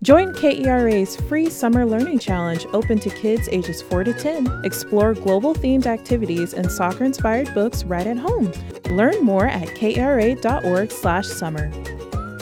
Join KERA's free Summer Learning Challenge open to kids ages 4 to 10. Explore global-themed activities and soccer-inspired books right at home. Learn more at kera.org/summer.